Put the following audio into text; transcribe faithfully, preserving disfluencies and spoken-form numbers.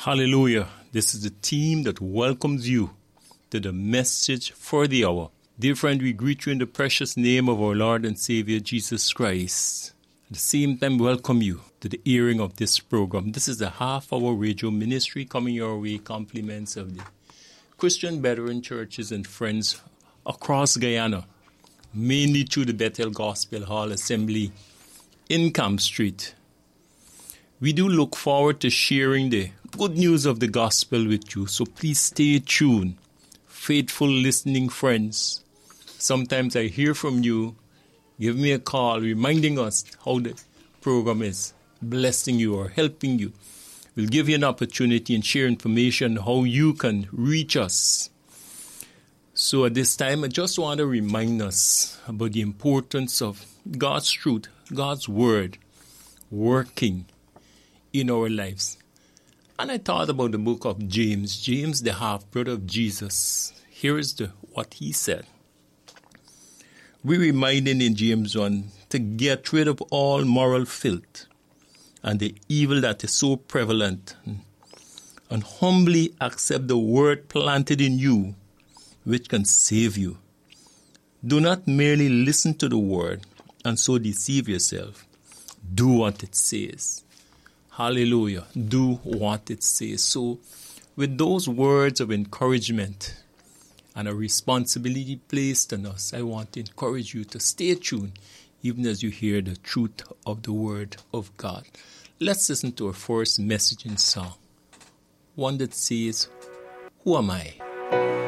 Hallelujah. This is the team that welcomes you to the message for the hour. Dear friend, we greet you in the precious name of our Lord and Savior Jesus Christ. At the same time, welcome you to the hearing of this program. This is the half-hour radio ministry coming your way, compliments of the Christian Brethren churches and friends across Guyana, mainly through the Bethel Gospel Hall Assembly in Camp Street. We do look forward to sharing the good news of the gospel with you, so please stay tuned. Faithful listening friends, sometimes I hear from you. Give me a call reminding us how the program is blessing you or helping you. We'll give you an opportunity and share information how you can reach us. So at this time, I just want to remind us about the importance of God's truth, God's word, working in our lives. And I thought about the book of James, James the half-brother of Jesus. Here is the, what he said. We reminded in James one to get rid of all moral filth and the evil that is so prevalent, and humbly accept the word planted in you, which can save you. Do not merely listen to the word and so deceive yourself. Do what it says. Hallelujah. Do what it says. So, with those words of encouragement and a responsibility placed on us, I want to encourage you to stay tuned even as you hear the truth of the word of God. Let's listen to our first message in song, one that says, Who am I?